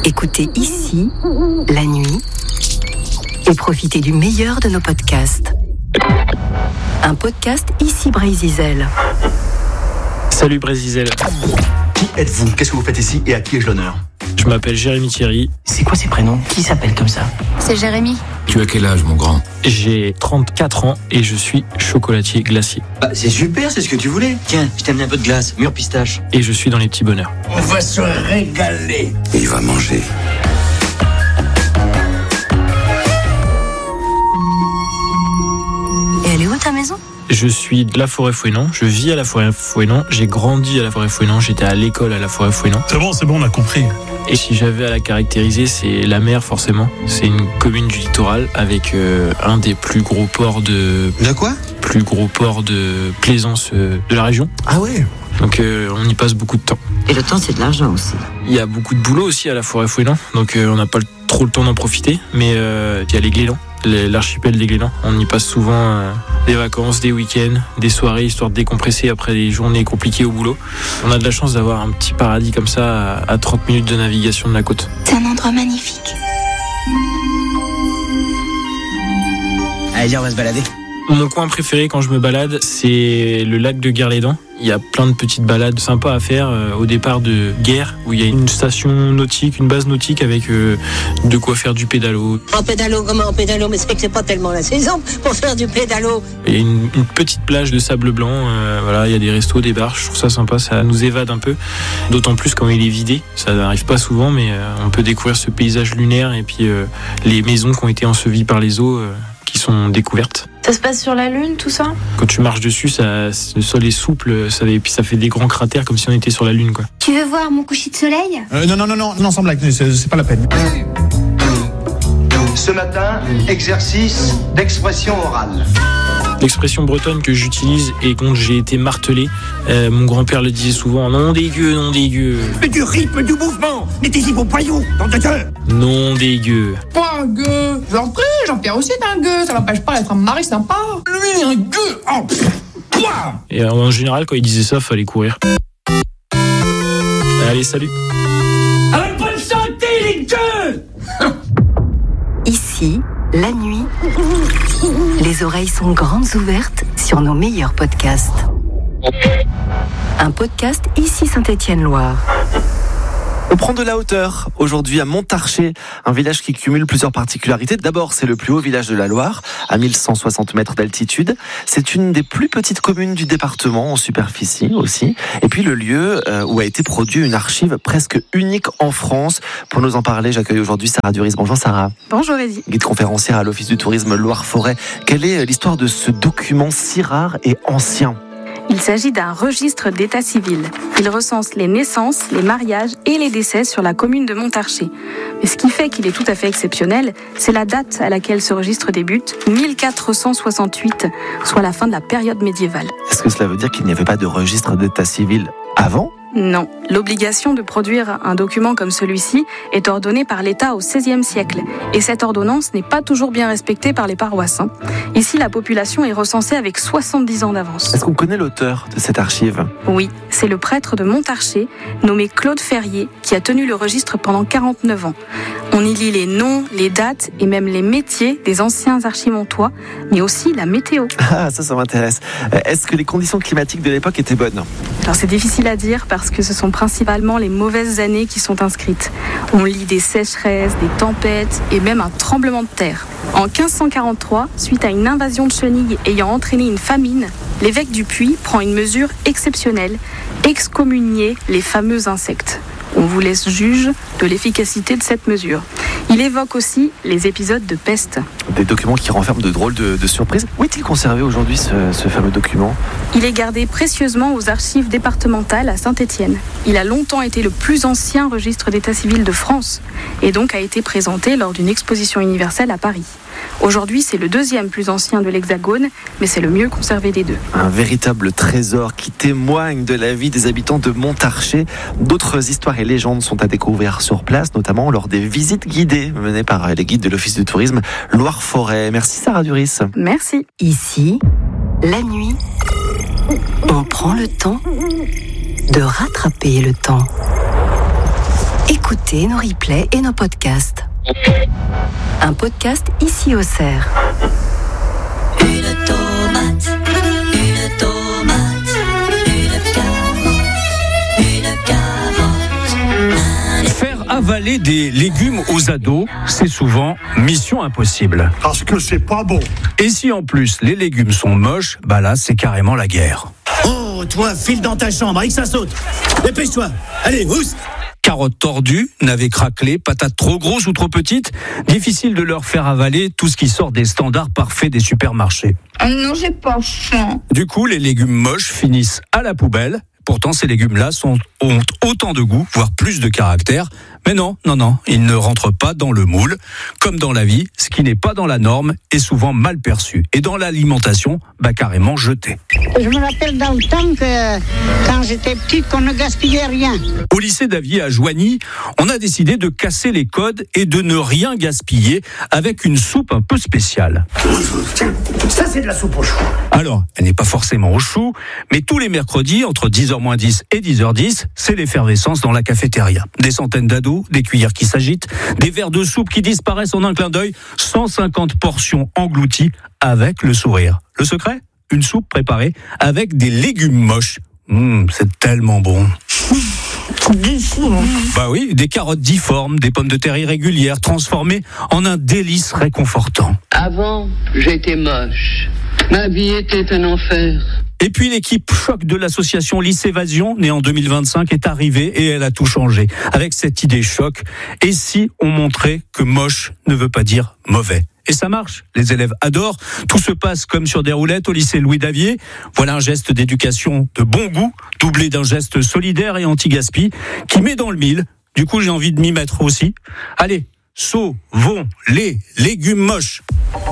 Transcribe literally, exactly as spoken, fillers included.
Écoutez ici, la nuit, et profitez du meilleur de nos podcasts. Un podcast Ici Brézizel. Salut Brézizel. Qui êtes-vous ? Qu'est-ce que vous faites ici et à qui ai-je l'honneur ? Je m'appelle Jérémy Thierry. C'est quoi ces prénoms ? Qui s'appelle comme ça ? C'est Jérémy. Tu as quel âge, mon grand ? J'ai trente-quatre ans et je suis chocolatier glacier. Bah, c'est super, c'est ce que tu voulais. Tiens, je t'amène un peu de glace, mûre pistache. Et je suis dans les petits bonheurs. On va se régaler. Il va manger. Et elle est où ta maison ? Je suis de la Forêt-Fouesnant, je vis à la Forêt-Fouesnant, j'ai grandi à la Forêt-Fouesnant, j'étais à l'école à la Forêt-Fouesnant. C'est bon, c'est bon, on a compris. Et si j'avais à la caractériser, c'est la mer forcément. C'est une commune du littoral avec euh, un des plus gros ports de... De quoi ? Plus gros ports de plaisance euh, de la région. Ah ouais ? Donc euh, on y passe beaucoup de temps. Et le temps, c'est de l'argent aussi. Il y a beaucoup de boulot aussi à la Forêt-Fouesnant, donc euh, on n'a pas trop le temps d'en profiter. Mais euh, il y a les Glélans, l'archipel des Glélans. On y passe souvent euh, des vacances, des week-ends, des soirées, histoire de décompresser après des journées compliquées au boulot. On a de la chance d'avoir un petit paradis comme ça à trente minutes de navigation de la côte. C'est un endroit magnifique. Allez, viens, on va se balader. Mon coin préféré quand je me balade, c'est le lac de Guerlédan. Il y a plein de petites balades sympas à faire euh, au départ de Guerre, où il y a une station nautique, une base nautique avec euh, de quoi faire du pédalo. En pédalo, comment en pédalo? Mais c'est que c'est pas tellement la saison pour faire du pédalo. Il y a une, une petite plage de sable blanc, euh, voilà, il y a des restos, des bars, je trouve ça sympa, ça nous évade un peu. D'autant plus quand il est vidé, ça n'arrive pas souvent, mais euh, on peut découvrir ce paysage lunaire et puis euh, les maisons qui ont été ensevelies par les eaux. Euh, qui sont découvertes. Ça se passe sur la Lune, tout ça ? Quand tu marches dessus, ça, le sol est souple, ça, et puis ça fait des grands cratères comme si on était sur la Lune, quoi. Tu veux voir mon coucher de soleil ? Euh, non, non, non, non, non, sans blague, c'est, c'est pas la peine. Ce matin, exercice d'expression orale. L'expression bretonne que j'utilise et dont j'ai été martelé, euh, mon grand-père le disait souvent, non dégueu, non dégueu. Mais du rythme du mouvement. Mettez-y vos paillots, dans de cœur. Non dégueu. Pas un gueux. J'en prie, Jean-Pierre aussi est un gueux. Ça l'empêche pas d'être un mari sympa. Lui, il est un gueux. Oh, pff, et euh, en général, quand il disait ça, fallait courir. Allez, salut. avec bonne santé, les gueux. Ici, la nuit, les oreilles sont grandes ouvertes sur nos meilleurs podcasts. Un podcast Ici Saint-Étienne-Loire. On prend de la hauteur aujourd'hui à Montarcher, un village qui cumule plusieurs particularités. D'abord, c'est le plus haut village de la Loire, à mille cent soixante mètres d'altitude. C'est une des plus petites communes du département, en superficie aussi. Et puis le lieu où a été produit une archive presque unique en France. Pour nous en parler, j'accueille aujourd'hui Sarah Duris. Bonjour Sarah. Bonjour Eddy. Guide conférencière à l'Office du tourisme Loire-Forêt. Quelle est l'histoire de ce document si rare et ancien ? Il s'agit d'un registre d'état civil. Il recense les naissances, les mariages et les décès sur la commune de Montarcher. Mais ce qui fait qu'il est tout à fait exceptionnel, c'est la date à laquelle ce registre débute, mille quatre cent soixante-huit, soit la fin de la période médiévale. Est-ce que cela veut dire qu'il n'y avait pas de registre d'état civil avant ? Non. L'obligation de produire un document comme celui-ci est ordonnée par l'État au seizième siècle. Et cette ordonnance n'est pas toujours bien respectée par les paroisses. Ici, la population est recensée avec soixante-dix ans d'avance. Est-ce qu'on connaît l'auteur de cette archive ? Oui, c'est le prêtre de Montarcher, nommé Claude Ferrier, qui a tenu le registre pendant quarante-neuf ans. On y lit les noms, les dates et même les métiers des anciens archimontois, mais aussi la météo. Ah, ça, ça m'intéresse. Est-ce que les conditions climatiques de l'époque étaient bonnes ? Alors c'est difficile à dire parce que ce sont principalement les mauvaises années qui sont inscrites. On lit des sécheresses, des tempêtes et même un tremblement de terre. En quinze cent quarante-trois, suite à une invasion de chenilles ayant entraîné une famine, l'évêque du Puy prend une mesure exceptionnelle, excommunier les fameux insectes. On vous laisse juge de l'efficacité de cette mesure. Il évoque aussi les épisodes de peste. Des documents qui renferment de drôles de, de surprises. Où est-il conservé aujourd'hui ce, ce fameux document ? Il est gardé précieusement aux archives départementales à Saint-Étienne. Il a longtemps été le plus ancien registre d'état civil de France et donc a été présenté lors d'une exposition universelle à Paris. Aujourd'hui, c'est le deuxième plus ancien de l'Hexagone, mais c'est le mieux conservé des deux. Un véritable trésor qui témoigne de la vie des habitants de Montarcher. D'autres histoires et légendes sont à découvrir sur place, notamment lors des visites guidées menées par les guides de l'Office du tourisme Loire-Forêt. Merci Sarah Duris. Merci. Ici, la nuit, on prend le temps de rattraper le temps. Écoutez. écoutez nos replays et nos podcasts. Un podcast ici au Cerf. Une tomate, une tomate, une carotte, une carotte. Faire avaler des légumes aux ados, c'est souvent mission impossible. Parce que c'est pas bon. Et si en plus les légumes sont moches, bah là c'est carrément la guerre. Oh, toi, file dans ta chambre, avec ça saute. Dépêche-toi. Allez, housse. Carottes tordues, navets craquelés, patates trop grosses ou trop petites, difficile de leur faire avaler tout ce qui sort des standards parfaits des supermarchés. Oh non, j'ai pas faim. Du coup, les légumes moches finissent à la poubelle. Pourtant, ces légumes-là sont, ont autant de goût, voire plus de caractère. Mais non, non, non, ils ne rentrent pas dans le moule. Comme dans la vie, ce qui n'est pas dans la norme est souvent mal perçu. Et dans l'alimentation, bah carrément jeté. Je me rappelle dans le temps que quand j'étais petite, qu'on ne gaspillait rien. Au lycée d'Avier à Joigny, on a décidé de casser les codes et de ne rien gaspiller avec une soupe un peu spéciale. Ça, c'est de la soupe au chou. Alors, elle n'est pas forcément au chou, mais tous les mercredis, entre dix heures moins dix et dix heures dix, c'est l'effervescence dans la cafétéria. Des centaines d'ados, des cuillères qui s'agitent, des verres de soupe qui disparaissent en un clin d'œil, cent cinquante portions englouties avec le sourire. Le secret ? Une soupe préparée avec des légumes moches. Mmh, c'est tellement bon. Bah oui, des carottes difformes, des pommes de terre irrégulières, transformées en un délice réconfortant. Avant, j'étais moche. Ma vie était un enfer. Et puis l'équipe choc de l'association Lycévasion, née en deux mille vingt-cinq, est arrivée et elle a tout changé. Avec cette idée choc, et si on montrait que moche ne veut pas dire mauvais ? Et ça marche, les élèves adorent, tout se passe comme sur des roulettes au lycée Louis Davier. Voilà un geste d'éducation de bon goût, doublé d'un geste solidaire et anti-gaspi, qui met dans le mille. Du coup, j'ai envie de m'y mettre aussi. Allez, sauvons les légumes moches.